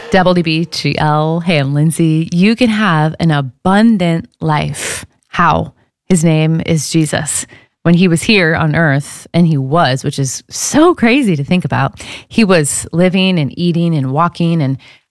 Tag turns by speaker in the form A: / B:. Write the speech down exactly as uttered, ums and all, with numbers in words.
A: W B G L. Hey, I'm Lindsay. You can have an abundant life. How? His name is Jesus. When he was here on earth, and he was, which is so crazy to think about, he was living and eating and walking and